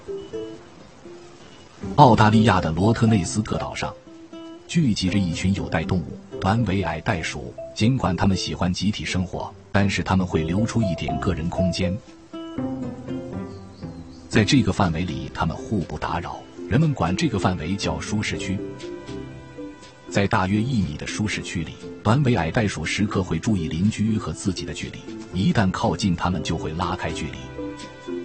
澳大利亚的罗特内斯特岛上，聚集着一群有袋动物短尾矮袋鼠。尽管它们喜欢集体生活，但是它们会留出一点个人空间。在这个范围里，它们互不打扰，人们管这个范围叫舒适区。在大约1米的舒适区里，短尾矮袋鼠时刻会注意邻居和自己的距离，一旦靠近它们就会拉开距离。